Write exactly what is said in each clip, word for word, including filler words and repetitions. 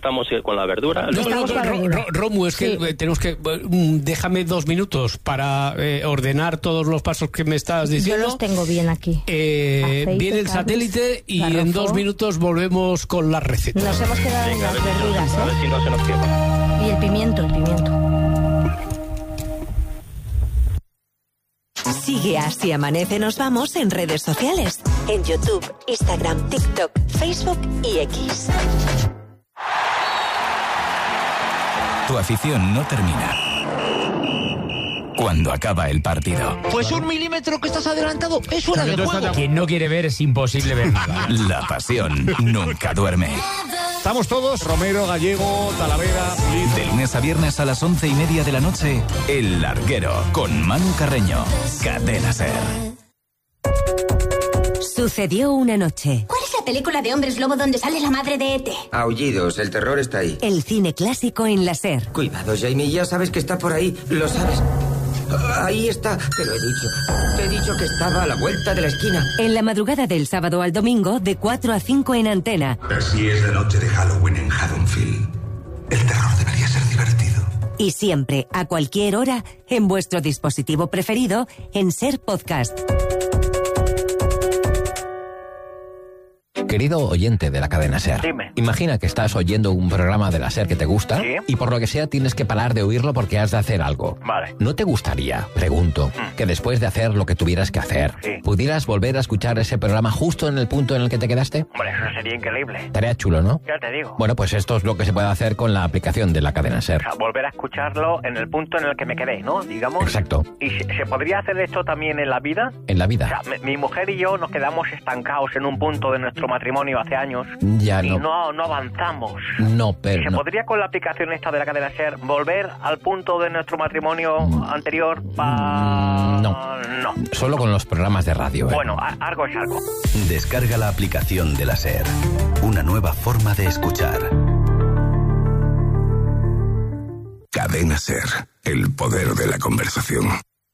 estamos con la verdura. No, no, no, Ro, Ro, Romu, es que sí. tenemos que... Déjame dos minutos para eh, ordenar todos los pasos que me estás diciendo. Yo los tengo bien aquí. Eh, Aceite, viene el carnes, satélite y garrofo. En dos minutos volvemos con las recetas. Nos hemos quedado en las verduras, ¿eh? A ver si no se nos quema. Y el pimiento, el pimiento. Sigue Así Amanece Nos Vamos en redes sociales. En YouTube, Instagram, TikTok, Facebook y X. Tu afición no termina cuando acaba el partido. Pues un milímetro que estás adelantado es fuera de juego. Quien no quiere ver es imposible ver nada. La pasión nunca duerme. Estamos todos, Romero, Gallego, Talavera... Liz. De lunes a viernes a las once y media de la noche, El Larguero, con Manu Carreño. Cadena SER. Sucedió una noche. ¿Cuál es la película de hombres lobo donde sale la madre de E T? Aullidos, el terror está ahí. El cine clásico en la SER. Cuidado, Jamie, ya sabes que está por ahí, lo sabes. Ahí está, te lo he dicho. Te he dicho que estaba a la vuelta de la esquina. En la madrugada del sábado al domingo, de cuatro a cinco en Antena. Así es la noche de Halloween en Haddonfield. El terror debería ser divertido. Y siempre, a cualquier hora, en vuestro dispositivo preferido, en SER Podcast. Querido oyente de la cadena SER, Dime. Imagina que estás oyendo un programa de la SER que te gusta, ¿sí? Y por lo que sea tienes que parar de oírlo porque has de hacer algo. Vale. ¿No te gustaría, pregunto, mm. que después de hacer lo que tuvieras que hacer, sí. pudieras volver a escuchar ese programa justo en el punto en el que te quedaste? Hombre, eso sería increíble. Tarea chulo, ¿no? Ya te digo. Bueno, pues esto es lo que se puede hacer con la aplicación de la cadena SER. O sea, volver a escucharlo en el punto en el que me quedé, ¿no? Digamos. Exacto. ¿Y se, se podría hacer esto también en la vida? En la vida. O sea, mi, mi mujer y yo nos quedamos estancados en un punto de nuestro matrimonio hace años. Ya y no. no, no avanzamos. No, pero ¿Se no. podría con la aplicación esta de la cadena SER volver al punto de nuestro matrimonio mm. anterior? Pa... No. No. Solo con los programas de radio. ¿eh? Bueno, a, algo es algo. Descarga la aplicación de la SER. Una nueva forma de escuchar. Cadena SER. El poder de la conversación.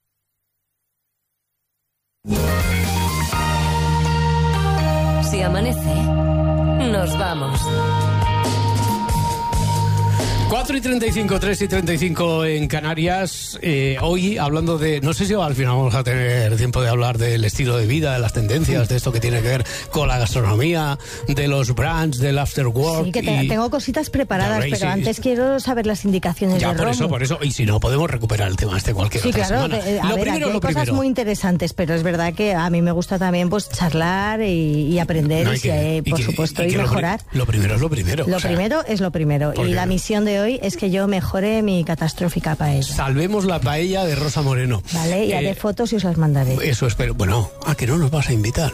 Si amanece, nos vamos. cuatro y treinta y cinco, tres y treinta y cinco en Canarias. Eh, hoy hablando de... No sé si al final vamos a tener tiempo de hablar del estilo de vida, de las tendencias, de esto que tiene que ver con la gastronomía, de los brands, del after work. Sí, que te, y... tengo cositas preparadas, Rey, pero sí, antes sí. quiero saber las indicaciones ya, de por Romu. eso, por eso. Y si no, podemos recuperar el tema este cualquier sí, otra claro, semana. De, a lo ver, primero, aquí hay lo cosas primero. muy interesantes, pero es verdad que a mí me gusta también pues charlar y, y aprender no, y, y, que, y, por y que, supuesto, y, y mejorar. Lo, lo primero es lo primero. Lo o sea, primero es lo primero. Y la misión de hoy es que yo mejore mi catastrófica paella. Salvemos la paella de Rosa Moreno. Vale, y eh, haré fotos y os las mandaré. Eso espero. Bueno, ¿a que no nos vas a invitar?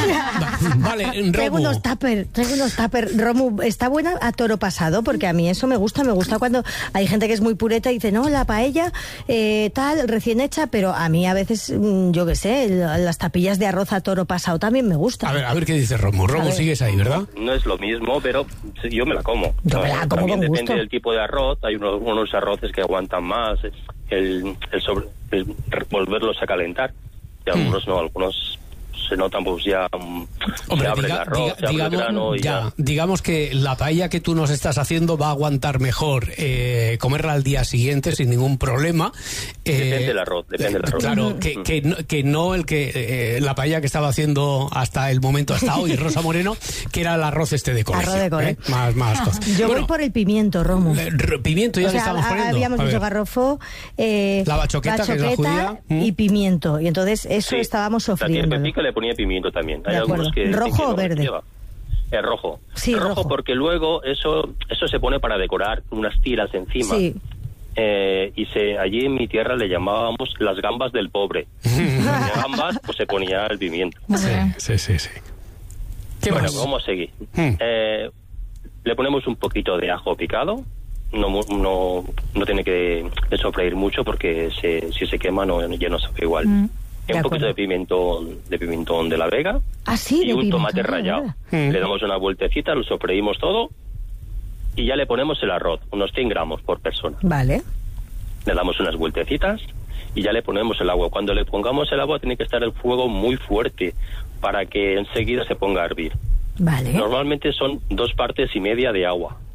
Vale, Romu. Traigo unos tupper, traigo unos tupper. Romu, ¿está buena a toro pasado? Porque a mí eso me gusta, me gusta cuando hay gente que es muy pureta y dice, no, la paella eh, tal, recién hecha, pero a mí a veces, yo qué sé, las tapillas de arroz a toro pasado también me gustan. A ver, a ver qué dice Romu. Romu, sigues ahí, ¿verdad? No es lo mismo, pero yo me la como. Yo me la como También con depende gusto. del tipo de arroz. Hay unos, unos arroces que aguantan más, el, el, sobre, el volverlos a calentar. Y algunos mm. no, algunos... se notan pues ya um, Hombre, se abre diga, el arroz, diga, se abre digamos, el grano y ya, ya. digamos que la paella que tú nos estás haciendo va a aguantar mejor eh, comerla al día siguiente sin ningún problema. Eh, depende del arroz, depende del arroz. Claro, uh-huh. que, que, no, que no el que eh, la paella que estaba haciendo hasta el momento, hasta hoy, Rosa Moreno, que era el arroz este de colegio. Arroz de colegio. ¿eh? Más, más cosas. Yo bueno, voy por el pimiento, Romu. El pimiento ya o sea, le estamos poniendo. Habíamos dicho garrofó, eh, la bachoqueta, bachoqueta que es la judía. Y pimiento. Y entonces eso sí. estábamos sofriendo. La tía le ponía pimiento también. Hay algunos que, ¿Rojo que o verde? Lleva. Es rojo. Sí, rojo. rojo Porque luego eso eso se pone para decorar unas tiras encima. Sí. Eh, y se allí en mi tierra le llamábamos las gambas del pobre. Las gambas, pues se ponía el pimiento. Sí, sí, sí. sí. ¿Qué bueno, más? Vamos a seguir. Hmm. Eh, le ponemos un poquito de ajo picado. No no no tiene que sofreír mucho porque se, si se quema no, ya no sabe igual. Mm. Un acuerdo. Poquito de pimentón de pimentón de la Vega. ¿Ah, sí? Y un tomate rallado. Mm. Le damos una vueltecita, lo sofreímos todo y ya le ponemos el arroz, unos cien gramos por persona. Vale. Le damos unas vueltecitas y ya le ponemos el agua. Cuando le pongamos el agua tiene que estar el fuego muy fuerte para que enseguida se ponga a hervir. Vale. Normalmente son dos partes y media de agua.